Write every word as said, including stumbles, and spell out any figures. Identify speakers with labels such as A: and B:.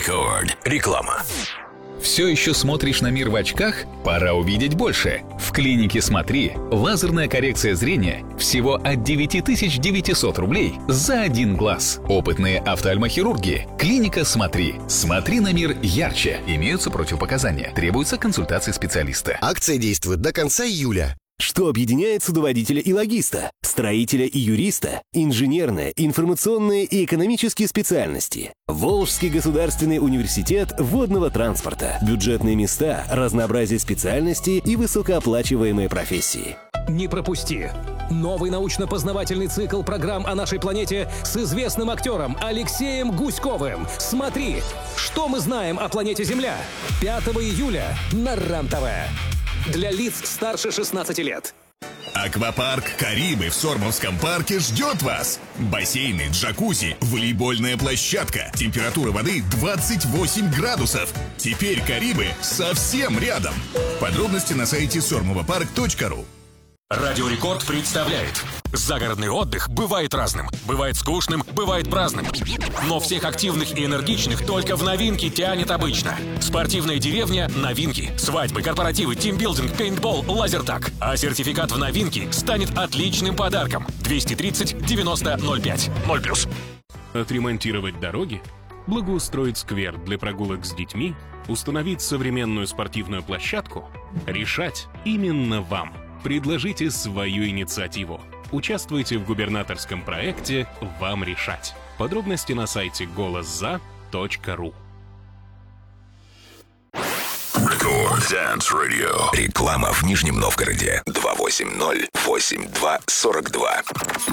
A: Рекорд. Реклама.
B: Все еще смотришь на мир в очках? Пора увидеть больше. В клинике «Смотри» лазерная коррекция зрения всего от девять тысяч девятьсот рублей за один глаз. Опытные офтальмохирурги. Клиника «Смотри». Смотри на мир ярче. Имеются противопоказания. Требуется консультация специалиста.
C: Акция действует до конца июля.
D: Что объединяет судоводителя и логиста, строителя и юриста, инженерные, информационные и экономические специальности? Волжский государственный университет водного транспорта. Бюджетные места, разнообразие специальностей и высокооплачиваемые профессии.
E: Не пропусти! Новый научно-познавательный цикл программ о нашей планете с известным актером Алексеем Гуськовым. Смотри, что мы знаем о планете Земля. пятого июля на РАН-ТВ. Для лиц старше шестнадцати лет.
F: Аквапарк «Карибы» в Сормовском парке ждет вас. Бассейны, джакузи, волейбольная площадка. Температура воды двадцать восемь градусов. Теперь «Карибы» совсем рядом. Подробности на сайте сормовопарк точка ру.
A: Радио Рекорд представляет. Загородный отдых бывает разным. Бывает скучным, бывает праздным. Но всех активных и энергичных только в новинки тянет обычно. Спортивная деревня – новинки. Свадьбы, корпоративы, тимбилдинг, пейнтбол, лазертаг. А сертификат в новинки станет отличным подарком. двести тридцать девяносто ноль пять. ноль плюс.
G: Отремонтировать дороги? Благоустроить сквер для прогулок с детьми? Установить современную спортивную площадку? Решать именно вам. Предложите свою инициативу. Участвуйте в губернаторском проекте «Вам решать». Подробности на сайте голос за точка ру.
A: Рекорд Dance Radio. Реклама в Нижнем Новгороде. два восемь ноль восемь два сорок два.